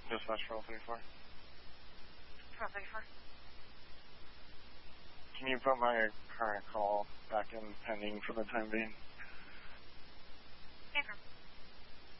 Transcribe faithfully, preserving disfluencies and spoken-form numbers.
Dispatch roll thirty-four. Roll thirty-four. Can you put my current call back in pending for the time being? Affirm.